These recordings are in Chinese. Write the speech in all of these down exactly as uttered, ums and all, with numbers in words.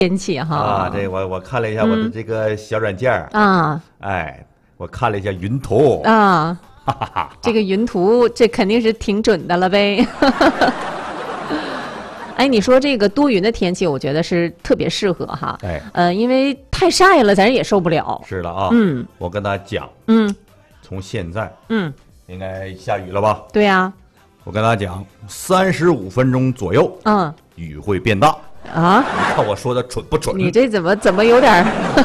天气哈啊，这我我看了一下我的这个小软件啊， 哎，我看了一下云图啊，哈哈哈，这个云图这肯定是挺准的了呗。哎，你说这个多云的天气，我觉得是特别适合哈。 哎， 呃，因为太晒了，咱也受不了。 是的啊， 嗯， 我跟大家讲， 嗯， 从现在， 嗯， 应该下雨了吧？ 对呀。 我跟大家讲，三十五分钟左右， 嗯， 雨会变大。 啊？ 你看我说的准不准？ 你这怎么怎么有点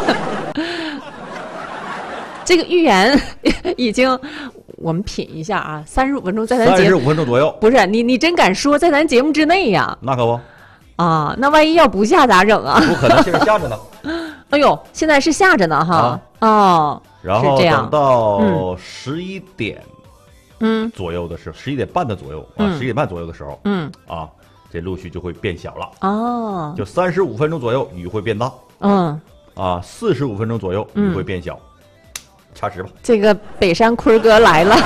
这个预言已经，我们品一下啊，三十五分钟在咱节目， 三十五分钟左右， 不是你你真敢说在咱节目之内呀？ 那可不啊，那万一要不下咋整啊？ 不可能，现在下着呢。 哎呦，现在是下着呢哈。啊、哦， 然后等到十一点， 嗯， 左右的时候，十一点半的左右啊，十一点半左右的时候， 嗯啊，这陆续就会变小了。 哦， 就三十五分钟左右雨会变大。 嗯， 啊，四十五分钟左右雨会变小。掐指吧。 这个北山坤哥来了。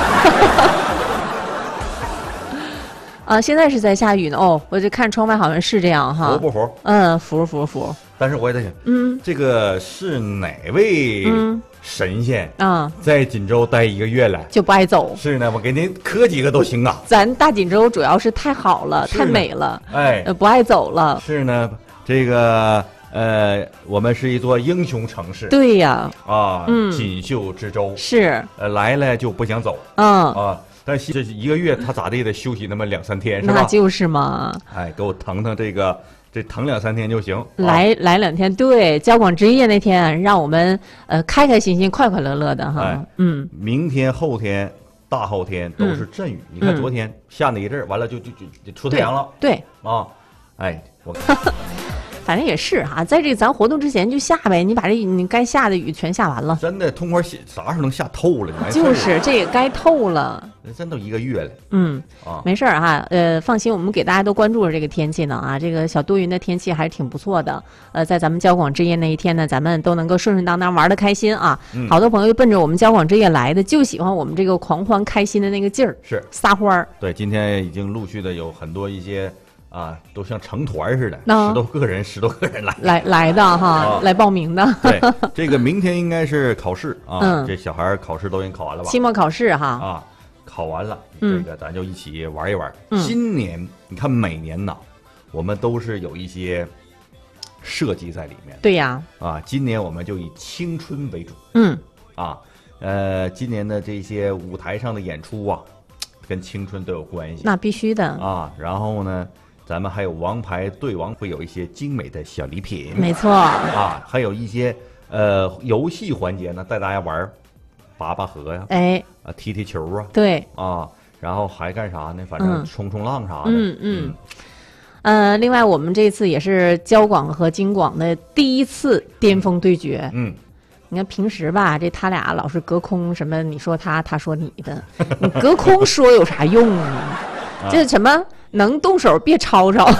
啊，现在是在下雨呢。哦，我就看窗外好像是这样哈。 服不服？ 嗯，服服服。 但是我也在想， 嗯， 这个是哪位神仙啊， 在锦州待一个月了就不爱走？ 是呢，我给您磕几个都行啊。 咱大锦州主要是太好了，太美了， 哎， 呃，不爱走了。 是呢，这个呃，我们是一座英雄城市。 对呀。 啊， 嗯， 锦绣之州是。 呃，来了就不想走。 嗯啊。但是这一个月，他咋的也得休息那么两三天，是吧？ 那就是嘛。 哎，给我疼疼这个，这疼两三天就行。 来、啊、来两天，对，交广之夜那天，让我们呃开开心心、快快乐乐的哈。 哎、 嗯。 明天、后天、大后天都是阵雨。嗯、你看昨天、嗯、下那一阵儿，完了就就就出太阳了。 对。 对啊，哎，我。 反正也是哈、啊，在这个咱活动之前就下呗，你把这你该下的雨全下完了。 真的，痛快下啥时候能下透了？ 就是这也该透了。 真都一个月了。 嗯啊， 没事儿哈，呃，放心，我们给大家都关注着这个天气呢啊，这个小多云的天气还是挺不错的。呃，在咱们交广之夜那一天呢，咱们都能够顺顺当当玩得开心啊。嗯、好多朋友奔着我们交广之夜来的，就喜欢我们这个狂欢开心的那个劲儿， 是撒欢儿。 对，今天已经陆续的有很多一些。啊，都像成团似的，啊、十多个人，十多个人来来来的哈，啊、来报名的。 对，这个明天应该是考试啊， 嗯、 这小孩考试都已经考完了吧？ 期末考试哈。 啊，考完了， 嗯、 这个咱就一起玩一玩。 嗯、 今年你看，每年呐，我们都是有一些设计在里面。 对呀。 啊，今年我们就以青春为主。 嗯。 啊，呃，今年的这些舞台上的演出啊，跟青春都有关系。 那必须的啊，然后呢？咱们还有王牌对王会有一些精美的小礼品， 没错啊，还有一些呃游戏环节呢，带大家玩拔拔河呀， 哎， 啊踢踢球啊， 对啊，然后还干啥呢？反正冲冲浪啥的， 嗯嗯，呃，另外我们这次也是交广和京广的第一次巅峰对决， 嗯， 你看平时吧，这他俩老是隔空什么，你说他，他说你的，你隔空说有啥用啊？这什么？能动手别吵吵，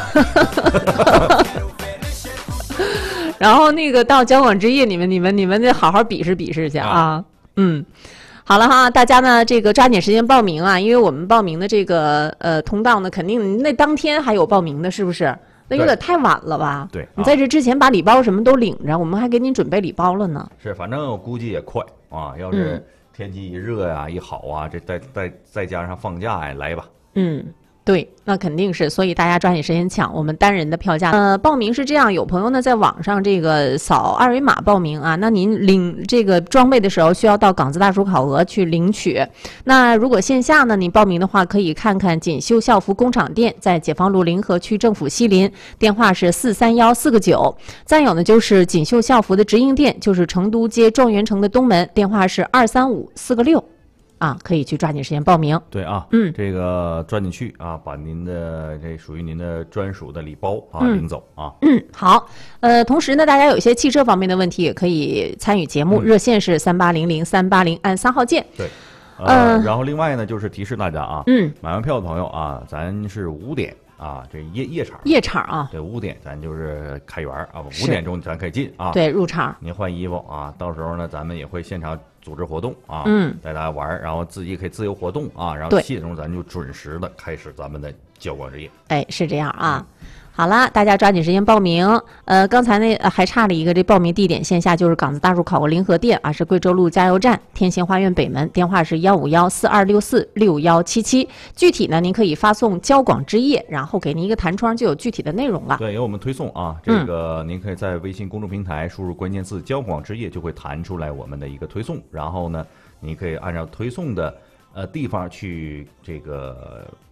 然后那个到交广之夜，你们你们你们得好好比试比试去啊！啊嗯，好了哈，大家呢这个抓紧时间报名啊，因为我们报名的这个呃通道呢，肯定那当天还有报名的，是不是？那有点太晚了吧？ 对， 你在这之前把礼包什么都领着，我们还给你准备礼包了呢。 是，反正我估计也快啊，要是天气一热呀、啊、一好啊，这再再再加上放假呀，来吧。 嗯。对，那肯定是，所以大家抓紧时间抢我们单人的票价。呃，报名是这样，有朋友呢在网上这个扫二维码报名啊，那您领这个装备的时候需要到港资大厨考额去领取。那如果线下呢，您报名的话，可以看看锦绣校服工厂店，在解放路临河区政府西林，电话是四三幺四个九。再有呢，就是锦绣校服的直营店，就是成都街状元城的东门，电话是二三五四个六。啊，可以去抓紧时间报名。 对啊， 嗯， 这个抓紧去啊，把您的这属于您的专属的礼包啊、 嗯、 领走啊。 嗯，好。呃，同时呢，大家有一些汽车方面的问题也可以参与节目，嗯、热线是三八零零三八零，按三号键。 对，呃，嗯、然后另外呢，就是提示大家啊， 嗯， 买完票的朋友啊，咱是五点啊，这夜夜场， 夜场啊， 对，五点咱就是开园啊，五点钟咱可以进啊。 对，入场。 您换衣服啊，到时候呢，咱们也会现场组织活动啊， 嗯， 带大家玩，然后自己可以自由活动啊，然后七点钟咱就准时的开始咱们的交广之夜。 哎，是这样啊。 嗯好了，大家抓紧时间报名。呃，刚才那、呃、还差了一个，这报名地点线下就是港子大树考过联合店啊，是贵州路加油站天心花园北门，电话是幺五幺四二六四六幺七七。具体呢，您可以发送交广之夜，然后给您一个弹窗，就有具体的内容了。 对，有我们推送啊，这个您可以在微信公众平台输入关键字“交广之夜”，就会弹出来我们的一个推送，然后呢，你可以按照推送的呃地方去这个